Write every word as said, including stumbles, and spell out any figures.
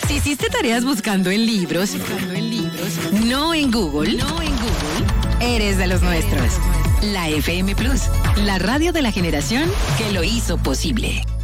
Si hiciste tareas buscando en libros, buscando en libros, no en Google, no en Google, eres de los nuestros. La F M Plus, la radio de la generación que lo hizo posible.